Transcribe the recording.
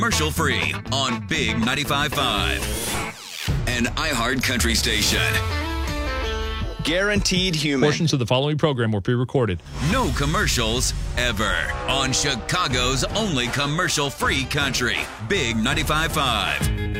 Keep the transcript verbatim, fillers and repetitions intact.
commercial free on Big ninety-five point five, an iHeart country station. Guaranteed human. Portions of the following program were pre-recorded. No commercials ever on Chicago's only commercial free country, Big ninety-five point five.